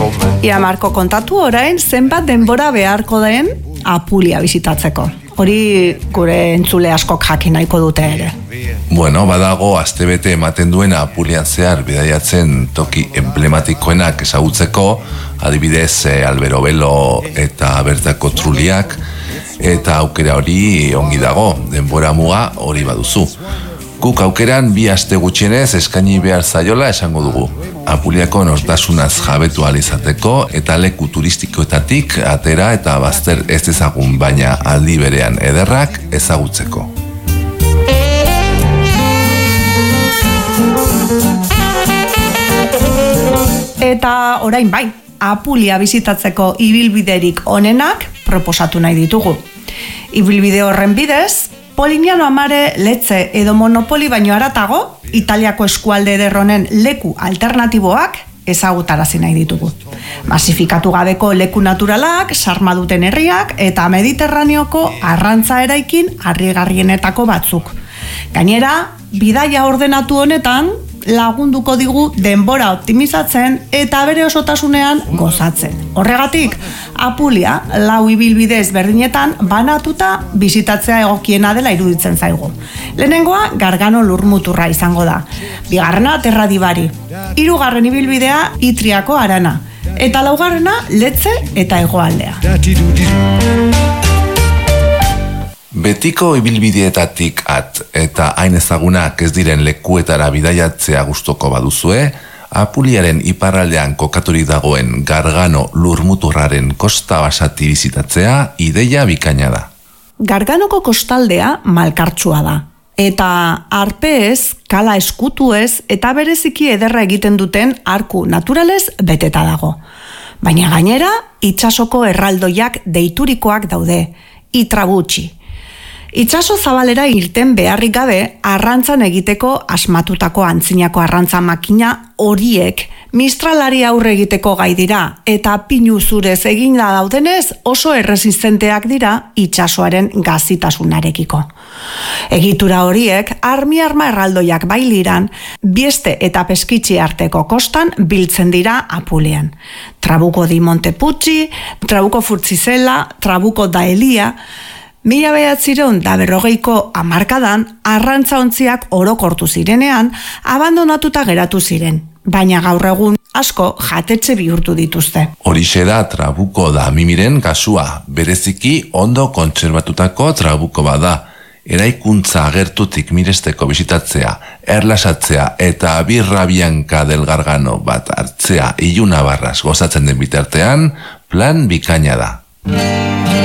Ia Marko, kontatu orain zenbat denbora beharko den Apulia bizitatzeko. Hori gure entzule askok jakin nahiko dute ere. Bueno, badago astebete ematen duena Apulian zehar bidaiatzen toki emblematikoenak ezagutzeko, adibidez Albero Belo eta bertako truliak, eta aukera hori ongi dago, denbora muga hori baduzu. Guk aukeran 2 aste gutxienez eskaini behar zaiola esango dugu. Apuliako nortasunaz jabetu ahal izateko eta leku turistikoetatik atera eta bazter ez ezagun, baina aldi berean ederrak ezagutzeko. Eta orain bai, Apulia bizitatzeko ibilbiderik onenak proposatu nahi ditugu. Ibilbide horren bidez, Polignano Amare, Lecce edo Monopoli baino haratago, Italiako eskualde ederronen leku alternatiboak ezagutarazi nahi ditugu. Masifikatu gabeko leku naturalak, sarma duten herriak eta Mediterraneoko arrantza eraikin harrigarrienetako batzuk. Gainera, bidaia ordenatu honetan lagunduko digu denbora optimizatzen eta bere osotasunean gozatzen. Horregatik, Apulia 4 ibilbide ezberdinetan banatuta bizitatzea egokiena dela iruditzen zaigu. Lehenengoa Gargano lurmuturra izango da. Bigarrena Terradibari. 3. ibilbidea Itriako Arana. Eta 4. Lecce eta Hegoaldea. Betiko ibilbideetatik eta hain ezagunak ez diren lekuetara bidaiatzea gustoko baduzue, Apuliaren iparraldean kokaturik dagoen Gargano lurmuturraren kosta basati bizitatzea ideia bikaina da. Garganoko kostaldea malkartsua da. Eta arpeez, kala eskutuez eta bereziki ederra egiten duten arku naturalez beteta dago. Baina gainera, itsasoko erraldoiak deiturikoak daude, Itrabutxi. Itsaso zabalera irten beharrik gabe arrantzan egiteko asmatutako antzinako arrantza makina horiek mistralari aurre egiteko gai dira eta pinu zurez eginda daudenez oso erresistenteak dira itsasoaren gazitasunarekiko. Egitura horiek arma erraldoiak bailiran, Bieste eta Peskitxi arteko kostan biltzen dira Apulian. Trabuco di Monteputxi, Trabuco Furzizela, Trabuco da Elia. 1940ko hamarkadan arrantzaontziak orokortu zirenean abandonatuta geratu ziren, baina gaur egun asko jatetxe bihurtu dituzte. Horixe da Trabuco da Mimiren kasua, bereziki ondo kontserbatutako trabuko bada. Eraikuntza agertutik miresteko bisitatzea, erlasatzea eta birra bianca del Gargano bat hartzea ilunabarraz gozatzen den bitartean, plan bikaina da.